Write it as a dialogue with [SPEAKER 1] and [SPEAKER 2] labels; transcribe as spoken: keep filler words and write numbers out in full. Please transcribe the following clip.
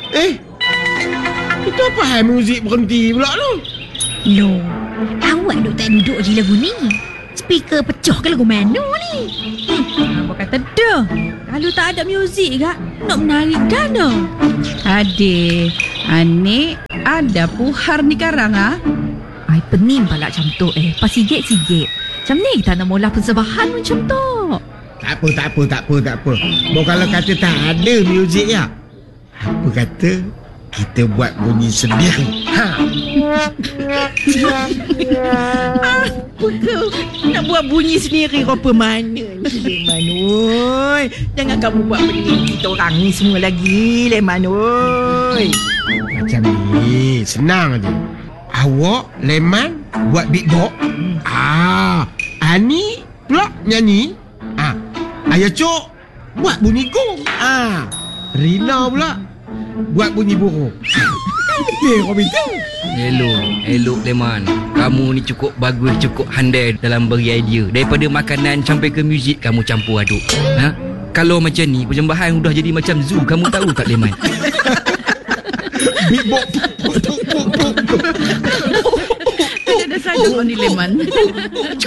[SPEAKER 1] Eh, itu apa hal muzik berhenti pula tu?
[SPEAKER 2] Loh, awak duk tak duduk je lagu ni. Speaker pecah ke lagu mana ni?
[SPEAKER 3] Apa kata dah? Kalau tak ada muzik kak, nak menarik dana. Adik, anik, ada puhar ni karang ah.
[SPEAKER 2] Ai pening pala macam tu eh. Pas sigit-sigit. Macam ni kita nak mula persembahan macam tu.
[SPEAKER 1] Tak apa, tak apa, tak apa, tak apa. Mau kalau kata tak ada muzik ya, apa kata kita buat bunyi sendiri. Ha.
[SPEAKER 3] Apa kau nak buat bunyi sendiri rupa mana ni Leman oi. Jangan kamu buat pening kita orang ni semua lagi Leman oi.
[SPEAKER 1] Macam ni, senang aja. Awak, Leman, buat beatbox. Ah, Ani pula nyanyi. Ah, Ayah Cok buat bunyi gong. Ah, Rina pula buat bunyi burung. Eh, kau betul.
[SPEAKER 4] Elok, elok Leman. Kamu ni cukup bagus, cukup handai dalam beri idea. Daripada makanan sampai ke muzik kamu campur aduk. Ha? Kalau macam ni, persembahan sudah jadi macam zoo. Kamu tahu tak Leman?
[SPEAKER 1] Beatbox.
[SPEAKER 3] Ada saja kau ni Leman.